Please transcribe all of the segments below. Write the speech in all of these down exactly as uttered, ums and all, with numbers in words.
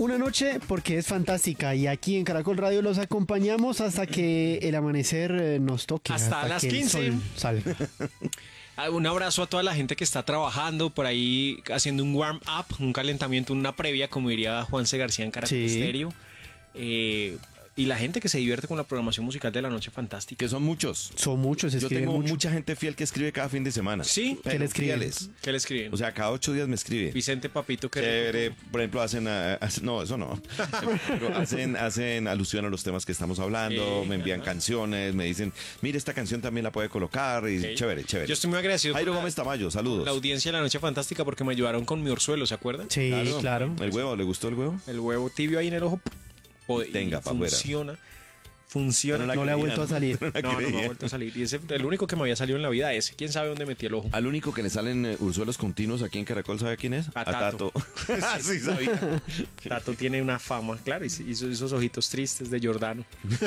Una noche porque es fantástica y aquí en Caracol Radio los acompañamos hasta que el amanecer eh, nos toque. Hasta, hasta las que quince. el sol salga. Un abrazo a toda la gente que está trabajando por ahí, haciendo un warm-up, un calentamiento, una previa, como diría Juanse García en Caracol Sí. Estéreo. Eh, y la gente que se divierte con la programación musical de la noche fantástica. Que son muchos. Son muchos, Yo escriben tengo mucho. mucha gente fiel que escribe cada fin de semana. Sí. Pero ¿Qué le escriben? fieles. ¿Qué le escriben? O sea, cada ocho días me escribe. Vicente Papito, que Chévere, por ejemplo, hacen, ah, hacen- no, eso no. Pero hacen, hacen alusión a los temas que estamos hablando, Sí, me envían ajá. canciones, me dicen, mire, esta canción también la puede colocar y Ok. chévere, chévere. Yo estoy muy agradecido Jairo por la- Gómez Tamayo, saludos. la audiencia de la noche fantástica porque me ayudaron con mi orzuelo, ¿se acuerdan? Sí, claro. ¿El huevo? ¿Le gustó el huevo? El huevo tibio ahí en el ojo. po- y Tenga, pa' afuera. funciona. Funciona. la No le ha creía, vuelto a salir. No la No, no, no creía. ha vuelto a salir. Y ese, el único que me había salido en la vida ese. ¿Quién sabe dónde metí el ojo? Al único que le salen eh, ursuelos continuos aquí en Caracol, ¿sabe quién es? A Tato. Ah, sí, sabía. Tato tiene una fama, claro, y hizo esos ojitos tristes de Giordano.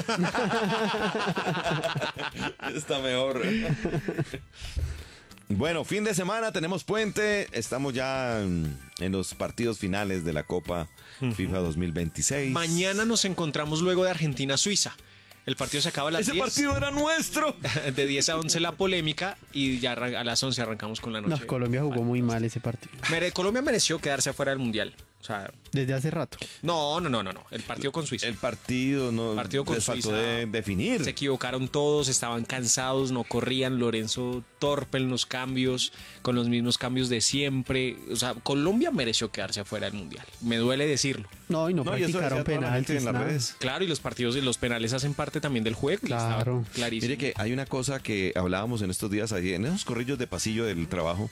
Está mejor. Bueno, fin de semana, tenemos puente. Estamos ya en, en los partidos finales de la Copa FIFA dos mil veintiséis. Mañana nos encontramos luego de Argentina-Suiza. El partido se acaba a las ¡Ese diez. partido era nuestro! De diez a once la polémica y ya arran- a las once arrancamos con la No, noche. Colombia jugó muy mal ese partido. Mere- Colombia mereció quedarse afuera del Mundial. O sea, Desde hace rato. no, no, no, no, no. El partido con Suiza. El partido no Partido con les faltó Suiza. de definir. Se equivocaron todos, estaban cansados, no corrían. Lorenzo torpe en los cambios, con los mismos cambios de siempre. O sea, Colombia mereció quedarse afuera del Mundial. Me duele decirlo. No, y no, No, y eso practicaron decía toda la gente penaltis. en las nada. redes. Claro, y los partidos y los penales hacen parte también del juego. y estaba Claro. Clarísimo. Mire que hay una cosa que hablábamos en estos días, ahí, en esos corrillos de pasillo del trabajo,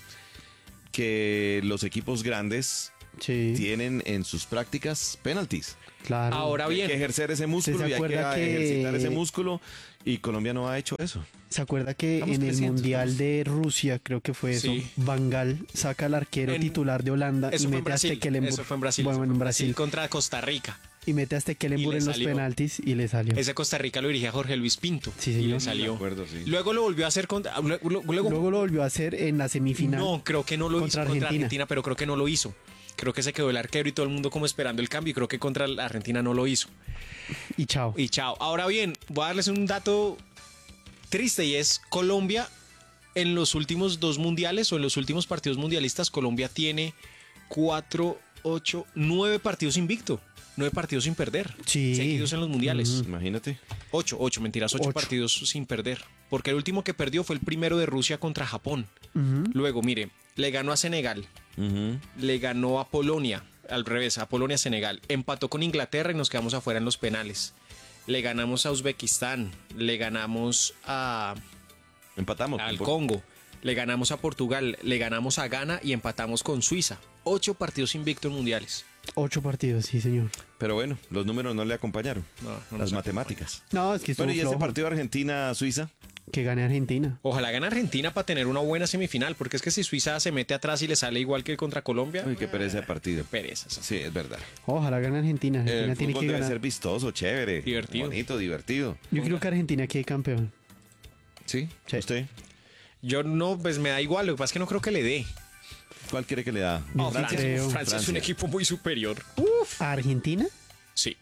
que los equipos grandes Sí, tienen en sus prácticas penaltis. claro. Ahora Hay bien, que ejercer ese músculo ¿Se y hay que, acuerda que- ejercitar ese músculo y Colombia no ha hecho eso. ¿Se acuerda que Estamos en el creciendo, Mundial estamos- de Rusia, creo que fue eso, Sí. Van Gaal saca al arquero En- titular de Holanda y eso fue en mete a Brasil. Stekelenburg? Eso fue en Brasil. Bueno, eso fue en Brasil. contra Costa Rica. Y mete a Stekelenburg Y le en los salió. penaltis y le salió. Ese Costa Rica lo dirigía Jorge Luis Pinto. Sí, y señor. le salió. De acuerdo, sí. Luego lo volvió a hacer contra. Luego, luego- Luego lo volvió a hacer en la semifinal. no, creo que no lo contra hizo contra Argentina. Argentina, pero creo que no lo hizo. Creo que se quedó el arquero y todo el mundo como esperando el cambio. Y creo que contra la Argentina no lo hizo. Y chao. Y chao. Ahora bien, voy a darles un dato triste y es Colombia en los últimos dos mundiales o en los últimos partidos mundialistas, Colombia tiene cuatro, ocho, nueve partidos invicto. Nueve partidos sin perder. Sí. Seguidos en los mundiales. Imagínate. Ocho, ocho, mentiras, ocho, Ocho. partidos sin perder. Porque el último que perdió fue el primero de Rusia contra Japón. Ujú. Luego, mire, le ganó a Senegal, Ujú. le ganó a Polonia, al revés, a Polonia, Senegal. Empató con Inglaterra y nos quedamos afuera en los penales. Le ganamos a Uzbekistán, le ganamos a, Empatamos. al Por- Congo, le ganamos a Portugal, le ganamos a Ghana y empatamos con Suiza. Ocho partidos invictos en mundiales. Ocho partidos, sí, señor. Pero bueno, los números no le acompañaron. No, no Las nos matemáticas. No, es que estuvo Bueno, y ese flojo. partido Argentina-Suiza. Que gane Argentina. Ojalá gane Argentina para tener una buena semifinal, porque es que si Suiza se mete atrás y le sale igual que contra Colombia, Uy, qué pereza de partido. pereza. esa. Sí, es verdad. Ojalá gane Argentina. Argentina El tiene fútbol que debe ganar. ser vistoso, chévere. Divertido. Bonito, divertido. Yo creo que Argentina quede campeón. ¿Sí? Sí. ¿Usted? Yo no, pues me da igual, lo que pasa es que no creo que le dé. ¿Cuál quiere que le da? Yo Oh, sí Francia, creo. Francia es un Francia. equipo muy superior. ¿A Argentina? Sí.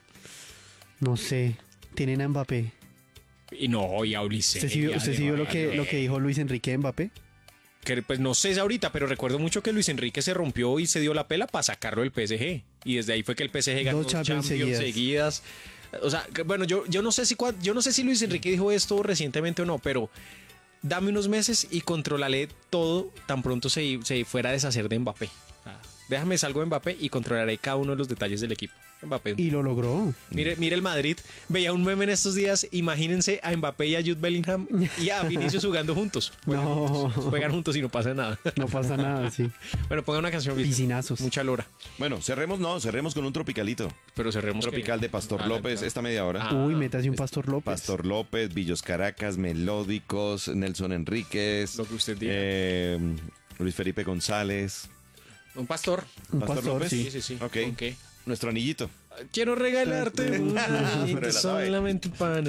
No sé. Tienen a Mbappé. Y no, y a Ulises. ¿Usted sí vio, usted sí vio lo, que, lo que dijo Luis Enrique de Mbappé? Que, pues no sé ahorita, pero recuerdo mucho que Luis Enrique se rompió y se dio la pela para sacarlo del P S G. Y desde ahí fue que el P S G ganó Dos dos Champions Champions, seguidas. seguidas. O sea, que, bueno, yo, yo no sé si cua- yo no sé si Luis Enrique dijo esto recientemente o no, pero dame unos meses y controlaré todo tan pronto se, se fuera a deshacer de Mbappé. O sea, déjame salgo de Mbappé y controlaré cada uno de los detalles del equipo. Mbappé. Y lo logró. Mire, mire el Madrid. Veía un meme en estos días. Imagínense a Mbappé y a Jude Bellingham y a Vinicius jugando juntos. Juegan, No. juntos. Juegan juntos y no pasa nada. No pasa nada, sí. Bueno, pongan una canción. Vicente. Piscinazos. Mucha lora. Bueno, cerremos, no, cerremos con un tropicalito. Pero cerremos. Tropical que- de Pastor Ah, López, claro. esta media hora. Ah. Uy, métase un Pastor López. Pastor López, Villos Caracas, Melódicos, Nelson Enríquez. Lo que usted diga. eh, Luis Felipe González. Un pastor. Un Pastor pastor, López. sí. Sí, sí, sí. Ok. ¿Con qué? Nuestro anillito. Quiero regalarte un Pero anillito la sabe. solamente para